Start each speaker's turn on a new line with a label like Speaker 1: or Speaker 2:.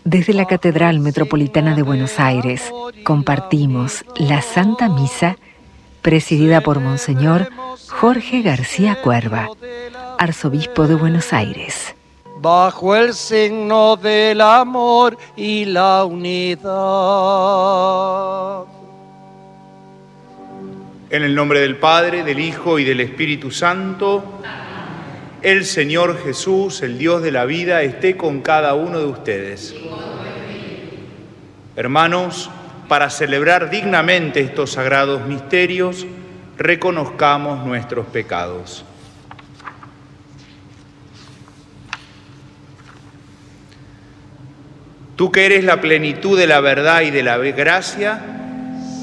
Speaker 1: Desde la Catedral Metropolitana de Buenos Aires compartimos la Santa Misa presidida por Monseñor Jorge García Cuerva, arzobispo de Buenos Aires.
Speaker 2: Bajo el signo del amor y la unidad.
Speaker 3: En el nombre del Padre, del Hijo y del Espíritu Santo, el Señor Jesús, el Dios de la vida, esté con cada uno de ustedes. Hermanos, para celebrar dignamente estos sagrados misterios, reconozcamos nuestros pecados. Tú que eres la plenitud de la verdad y de la gracia,